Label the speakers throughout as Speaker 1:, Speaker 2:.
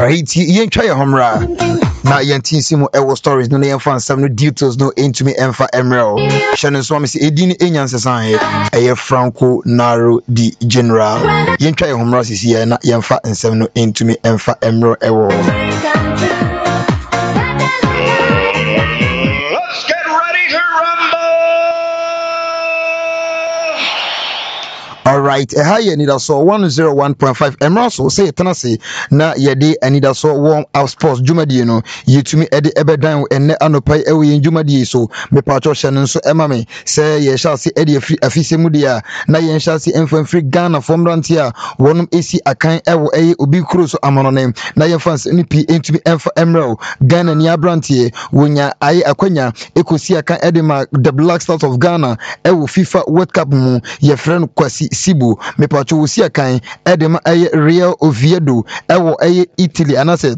Speaker 1: Alright, yen try your homra. Na yen tinsimo ewo stories no yen fan some no details no into me emfa emerald. Shannon so me say edin enyan sesan ye Franco Naro di General. Yen try your homra sisi ye na yen fa nsem no into me emfa emerald ewo. Alright, higher need so 101.5 Emerald say tenase na yede anida so warm up sports jumadi no yetumi ede ebedan enne anopai ewe jumadi so me pacho hye so ema me say ye shall see ede afise mu dia na ye shall see enfamfri Ghana from rantia wonum esi akan ewo obi kuro so amononem na ye fans ni pi entumi emfa Emerald Ghana ni abrantie wonya aye akwanya ekosi akan ede ma the Black Stars of Ghana ewo FIFA World Cup mu ye friend Kwasi Sibu me pacho wosia kan edema Real Oviedo ewo Italy anase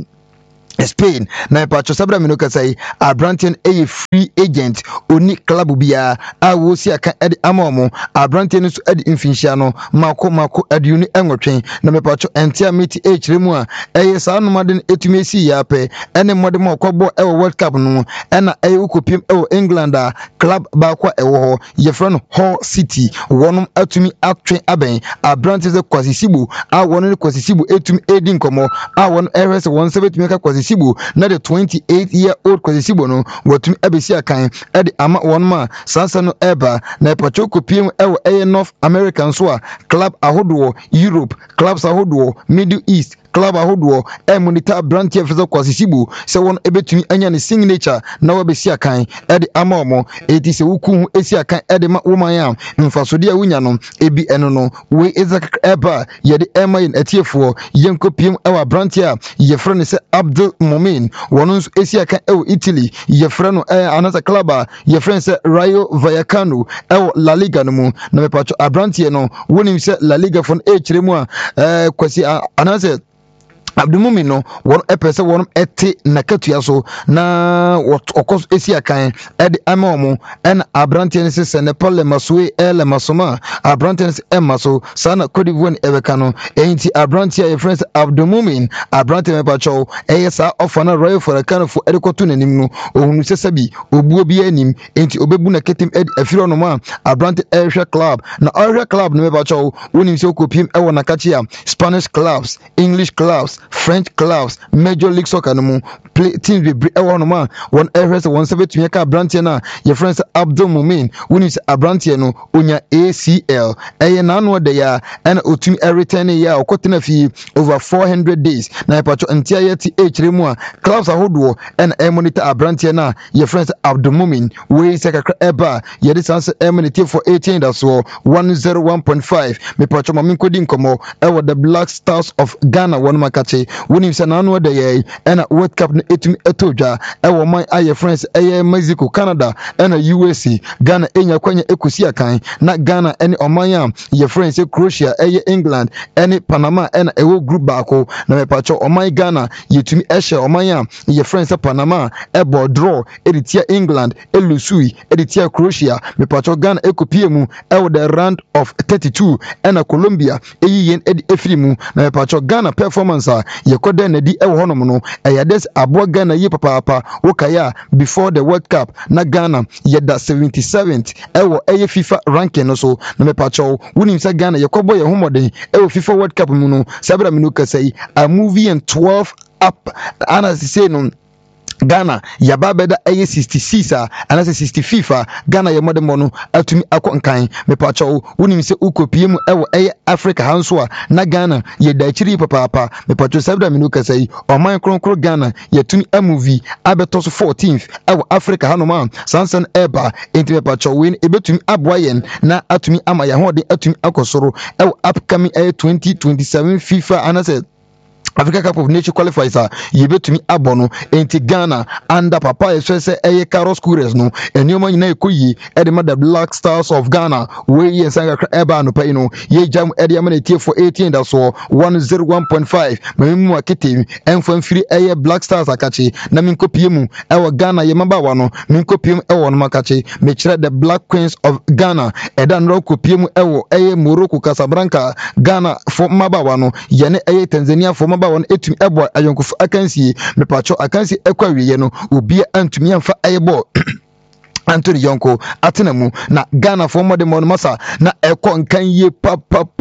Speaker 1: Spain na pacho sabra minoka say Abrantian free agent oni club bia a wo si aka edi amomo Abrantian so edi infinchia no mako ediuni enwotwen na me pacho entia meti remu a saa no maden etumi si ya pe ene modem okobo World Cup no ena ukopiem England a club ba kwa ho ye friend Hull City wonum atumi atwen aben Abrantian ze Kwasi Sibu a wonu Kwasi Sibu etumi edi nkomo a wonu RS 170 ka Kwasi Sibu na the 28-year-old Kwasi Sibu no watumi abesi akan edi ama wonma sansa no eba na pacho kopiem North American so a club ahodo Europe clubs ahodo Middle East club ahodo monitor branch efezo Kwasi Sibu se won ebetumi anya ne signature na wabesi akan edi ama omo eti se wuku esi akan edi ma woman ya mfasode a wunya no ebi eno no we ezak eba yede ema yin etiefo yenkopiem branch a ye friend se Abdul Mumin wonu esi akan Italy ye friend another club ye friend se Rayo Vallecano La Liga no mu na me pacho branch no wonim se La Liga fon remu a Kwasi anase Abdumumin no won epese won ete nakatua so na okos esi akan edi amomo en Abrantian se Nepal maswe ele masoma Abrantian emaso sana Cote d'Ivoire ebeka no enti Abrantia ye friends Abdumumin Abrantian pacho sa ofana Royal Vallecano fo edikoto nanim no ohunu sesabi obuo bi anim enti obebu na ketem edi afiro no ma Abrantian Asia Club na Asia Club no pacho wonim se okopiem na kachia Spanish clubs English clubs French clubs Major League Soccer no mu play teams be no ma one RS 170 ka Abrantian na your friends Abdul Mumin woni se Abrantian no onya ACL na no de ya and otumi return ya okotena fi over 400 days na pacho ntia yeti remu a clubs ahodo and monitor Abrantian na your friends Abdul Mumin we se kakra eba ye dey sense monitor for 18 that's 101.5 me pacho mamin kodi nkomo the Black Stars of Ghana one makache wonim se na no de ye na World Cup no etumi etoja man aye friends Mexico Canada na USA Ghana enya kwanya ekosi akan na Ghana ene oman ye friends Croatia England ene Panama na group baako na me pacho oman Ghana yetumi ehye oman ye friends Panama draw editia England elusui editia Croatia me pacho Ghana ekopiemu the round of 32 na Colombia yen efrimu na me pacho Ghana performance ye koda na di honom no des abo Ghana ye papa wokaya before the World Cup na Ghana ye da 77th FIFA ranking no so na me pacho wonim sa Ghana ye kobo ye homoden FIFA World Cup mu no sabra minu kasai a movie and 12 up ana say no Ghana yaba beda 66 anase 65 Ghana ye modem no atumi akonkan me pacho wonim se ukopiem Africa hanso na Ghana ye da chiri papa me pacho sabda minu kasai oman kronkro Ghana ye tumi movie abeto so 14th Africa hanoma sansan eba enti me pacho win ebetumi aboyen na atumi ama ye hode atumi akosoro upcoming 2027 FIFA anase Africa Cup of Nations qualifiers ye betumi abono enti Ghana under papa yesese Carlos Queiroz no enioma nyina ekoyi the Black Stars of Ghana we ye sanga eba no pay no ye jam amane tie for 18 that's 101.5 memu akete enfamfiri Black Stars akachi na minkopiemu Ghana ye mabawa no minkopiemu no makachi me kire the Black Queens of Ghana edan ro kopiemu Morocco Casablanca Ghana for mabawa no ye ne Tanzania for mabawa ba won etumi ebo ayonkofo akansie mepacho akansie ekwa wiye no obi antumi amfa ayebo Anthony Yonko atenamu na Ghana for more than masa na ekon kan ye pa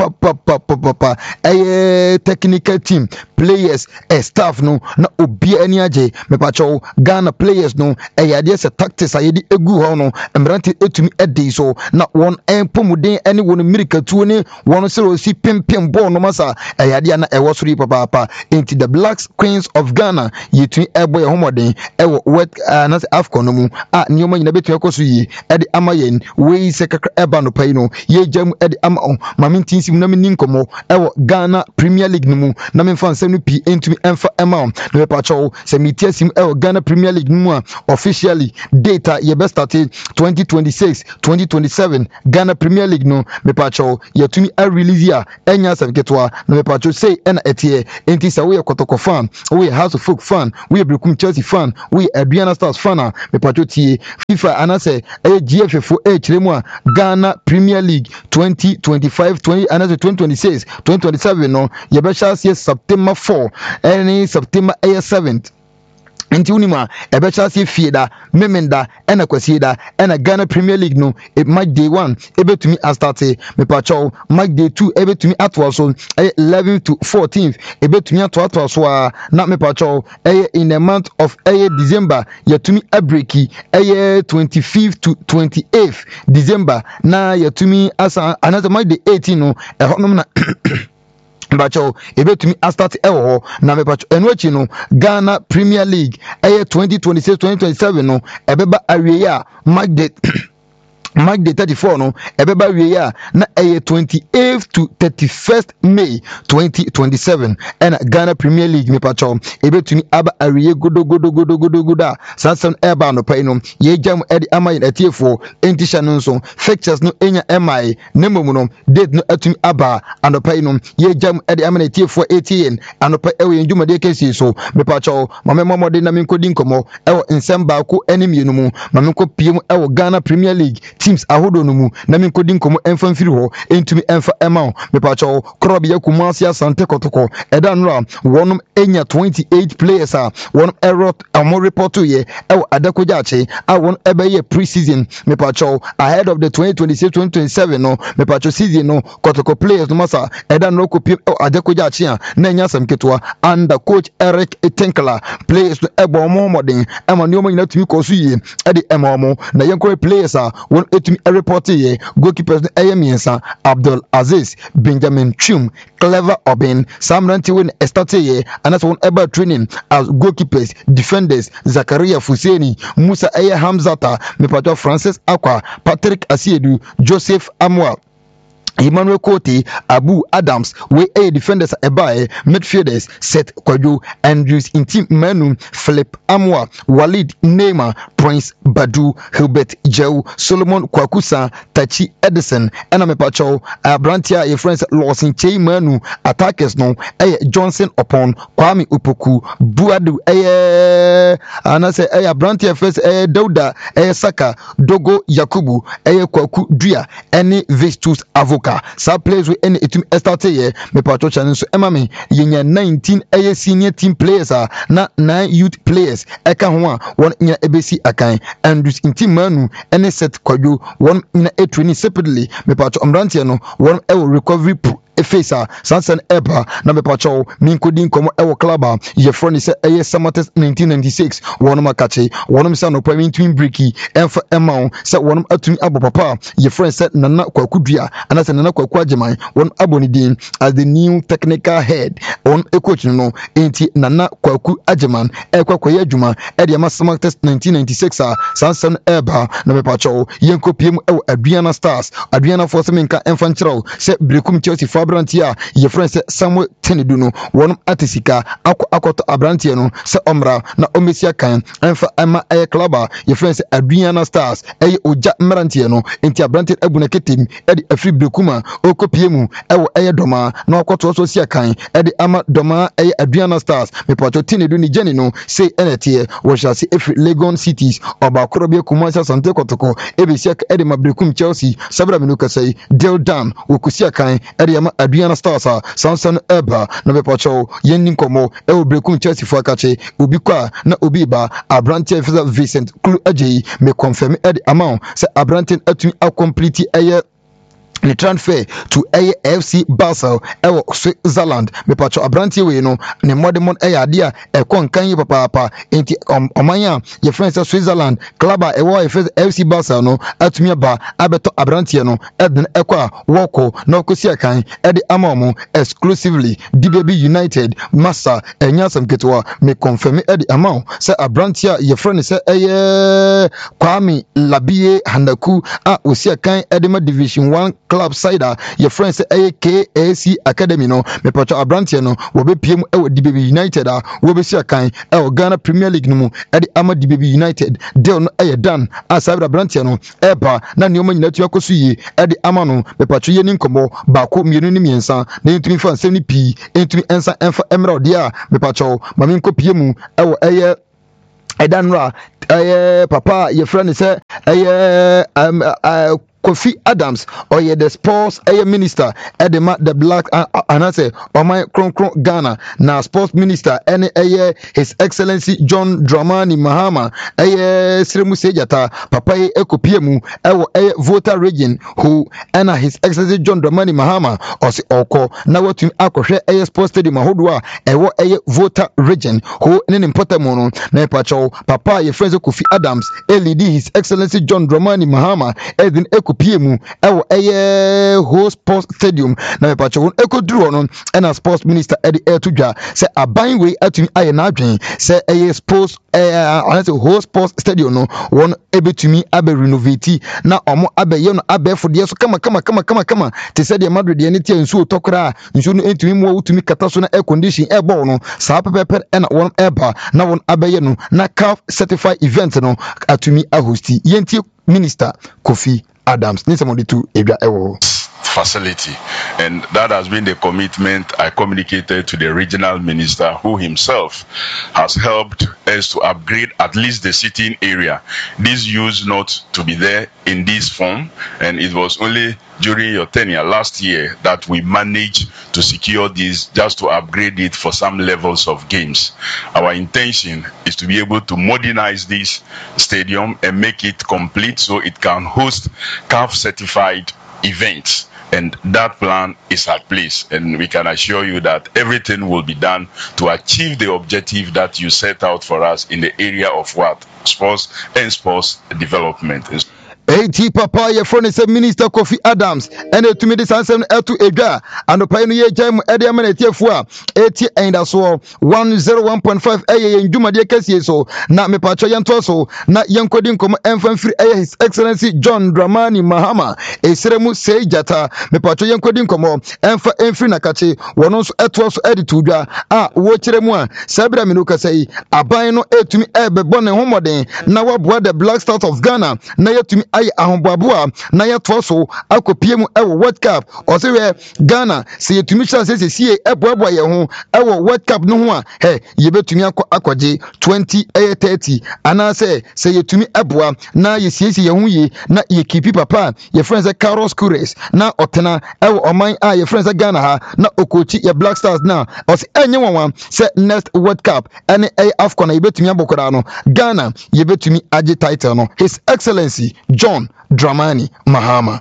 Speaker 1: technical team players staff no na obi ani age me pacho Ghana players no yade se tactics ayedi egu ho no emrante etumi edi so na won empomuden ani won America tu ni won se ro si pimpim ball no masa yade na ewo sori papa into the Black Queens of Ghana yetumi ebo ye homoden ewo wet na Afcon no mu a nioma nyina betu ekoso yi edi amayen we se kakra eba no pai no ye jam edi ama mamintin sim na mini nkomo ewo Ghana Premier League no mu na memfa nsem no pi entumi emfa ema no me pacho se mitia sim ewo Ghana Premier League no mu officially data ye best start 2026 2027 Ghana Premier League no me pacho ye tumi a release ya enya sabketwa no me pacho say ena etie enti sa we kotoko fan we House of Folk fan we Brekum Chelsea fan we Adriana Stars fan me pacho tie FIFA anase GFF chiremu Ghana Premier League 2025 2026 2027 no ye be chance September 4 any September 7th Nti unima ebecha si fieda memenda ena kwasieda ena Ghana Premier League no match day 1 ebetumi astarte me pacho match day 2 ebetumi atwa so 11 to 14th ebetumi atwa so na me pacho in the month of December yetumi abreki 25th to 28th December na yetumi asa another match day 18 no ehonum na Bacho ebetumi start ewo na me bacho enwechi no Ghana Premier League 2026 2027 no ebeba awie match day 34 no ebeba wiye na 28th to 31st May 2027 and Ghana Premier League me pacho ebetumi aba awie godo sansan eba no pai no ye jam edi amayin etiefo entisha no so fixtures no enya MI nemomu no date no atumi aba and pai no ye jam edi amayin etiefo 18 and pai ewe njuma de kesi so me pacho mamemo de na minkodi nkomo ewo nsemba ko enemy no mu mamiko piem ewo Ghana Premier League teams ahodo no mu na minkodi nkomo emfa mfiri ho entumi emfa ema me pacho krobi yakumasi asante kotoko edanra wonum enya 28 players wonum error amo report ye ewo adakojache won ebeye pre-season me pacho ahead of the 2026-2027 no me pacho season no kotoko players no masa edanra ko piem adakojache na enya samketwa under coach Eric Etinkala players no ebo mo modern ema ni o nyina tumi kosu ye edi ema mo na yenko players won etumi report ye goalkeepers no eyemiensa Abdul Aziz Benjamin Chum Clever Obin Samranti when started ye and that's one ever training as goalkeepers defenders Zakaria Fuseni Musa Hamzata Mepato Francis Akwa Patrick Asiedu Joseph Amwa Emmanuel Kote, Abu Adams, we defenders ebae, midfielders Seth Kwajo, Andrews Intim Manu, Philip Amwa, Walid Neymar, Prince Badu, Hilbert Joe, Solomon Kwakusa, Tachi Edison, Ename Pacho, Abrantia, your friends Lawson Che Manu, attackers no, Johnson upon Kwame Upoku, Buadu, Anase, Abrantia first, Dauda, Saka, Dogo Yakubu, Kwaku Dria, any Vistus Avoka. Sa players we any team start here me pato channel so emame yenya 19 senior team players na 9 youth players eka ho won nya ebesi akan Andrews team Manu any set Kwajo won nya training separately me pato omrantie no won recovery efesa sansan eba na me pacho minkodi nkomo ewo club ye front se Samates 1996 wonum akache wonum sa no prime twin breaki emfa emma se wonum atumi abo papa ye friend se Nana Kwakudua anase Nana Kwaku Ajeman won aboni din as the new technical head on coach no enti Nana Kwaku Ajeman ekwakoye adwuma e de Samates 1996 sansan eba na me pacho yenko piem ewo Adriana Stars Adriana Force menka emfa nchiraw se Brekum Chelsea Abrantia ye friend Samuel Tenedu no wonum atisika akoto Abrantia no se omra na omesia kan enfa ama club ye friend Adriana Stars oja Mrantia no enti Abrantia abuna ketim edi afri Brekuma okopiemu ewo doma na akoto so sia kan edi ama doma Adriana Stars me pato Tenedu ni jeni no say enetie wo shasi efri Legon Cities oba korobie kumasa sante kotoko ebesia edi ma Brekum Chelsea sabra menuka say deal down okusia kan edi ama Adriana Stars Samson Eba na bepacho yenni komo e obrekum Chelsea fo akache obi kwa na obi ba Abrante Vincent Kulu Ajeyi me confirm edi amount se Abrante atumi complete eye the transfer to AFC Basel Switzerland me pacho Abrante we no ne modemon ade a kon kan yi papa enti omanya ye friends Switzerland club a AFC Basel no atumi ba abeto Abrante no eden ekwa woko na okosi kan ede amamu exclusively DBB United massa enyasam ketwa me confirm ede amount say Abrante ye friend say Kwame Labie Handaku a osi kan ede ma Division 1 club side your friends KAC Academy no me pacho Abrante no wo be piem e DBB United wo be sia kan e Ghana Premier League no mu e di ama DBB United deal no e dan asabra Abrante no e ba na ne nyina tu akoso yi e di ama no me pacho ye ni nkomo ba ko mienu ni miensa na ntumi fa nsem ni pi ntumi ensa enfa emra ode a me pacho ma me nko piemu e wo eye edanra papa your friend say Kofi Adams or the sports minister edema the black and I say my kron Ghana na sports minister any his excellency John Dramani Mahama Sremu Sejata papa ekopiemu voter region who and his excellency John Dramani Mahama or say oko na watum akohwe sports stadium hodwa ewo voter region who in important mono na pacho papa your friends Kofi Adams lead his excellency John Dramani Mahama edin PM whole sports stadium na me pacho ekoduru no na sports minister Eddie Etudwa say aban we atumi aye na adwen say sports whole sports stadium no won ebetumi abe renovate na omo abe ye no abe fodie so kama te say the Madrid de ntia nsu tokra nsu no entumi mo utumi kata so na air condition e ball no sa pepepe na won eba na won abe ye no na CAF certified event no atumi ahosti yenti Minister Kofi Adams need somebody to
Speaker 2: facility, and that has been the commitment I communicated to the regional minister, who himself has helped us to upgrade at least the sitting area. This used not to be there in this form, and it was only during your tenure last year that we managed to secure this, just to upgrade it for some levels of games. Our intention is to be able to modernize this stadium and make it complete so it can host CAF certified events. And that plan is at place, and we can assure you that everything will be done to achieve the objective that you set out for us in the area of what? Sports and sports development.
Speaker 1: AT Papa, your friend is Minister Kofi Adams, and to me this answer to Ega, and the pioneer jam Eddie Amenetiafua, 80 and as well 101.5 A in Juma de Casio, not me Pacho Yantoso, not young coding come and free His Excellency John Dramani Mahama, a Seremu Sejata, me Pacho young coding come and for Enfrinakachi, one also etwas edituda, watch them one, Sabra Minuka say, Abino to me ebe born and homode, now what the Black Stars of Ghana, now to me. Ay ahombabua na ya toso akopiem ewo World Cup o se Ghana se yetumi chance se sie eboabo ye ho ewo World Cup no ho a ye betumi akwaje 2030 ana se yetumi eboa na ye siesie ye ho ye na ye kipi papa ye friends Carlos Cures na otena ewo oman a ye friends Ghana ha na okochi ye Black Stars na o se enye won se next World Cup ene AFCON ye betumi abokora no Ghana ye betumi age title no His Excellency John Dramani Mahama.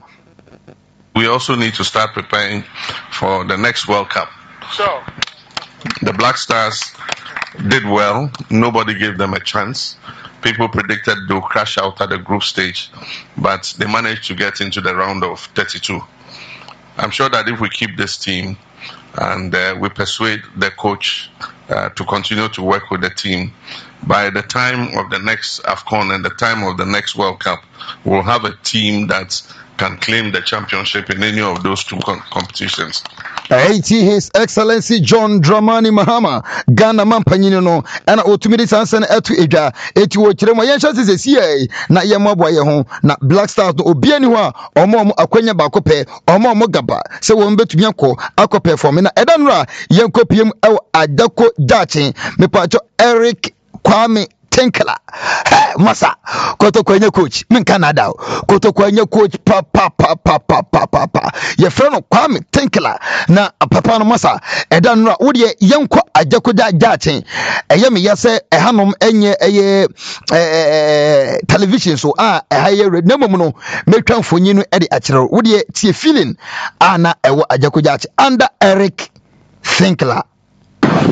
Speaker 3: We also need to start preparing for the next World Cup.
Speaker 4: Sure.
Speaker 3: The Black Stars did well. Nobody gave them a chance. People predicted they'll crash out at the group stage, but they managed to get into the round of 32. I'm sure that if we keep this team and we persuade the coach to continue to work with the team, by the time of the next AFCON and the time of the next World Cup, we'll have a team that can claim the championship in any of those two competitions.
Speaker 1: His Excellency John Dramani Mahama, Ghana Mampanyino, no, and Otumidi Sansan etu Ega, Etu Chirema Yansha is a CA, na Yamaboye home, na Black Stars to Obianiwa, or Mom Aquenya Bakope, or Mom Mogaba, so one bet Yanko, Akope for Mina, Edanra, Yanko PM El Adako Dachi, Mepacho Eric Kwame Tinkler. Hey, masa kotokwenye coach min Canada kotokwenye coach pa ye friend Kwame Tinkler na papa no masa eda no wo de yenko ajakoja jachen eye me yese ehanom enye eye television so ehaye rednemo no metwa mfonyi no ede akere wo de tie feeling ana ewo ajakoja under Eric Tinkler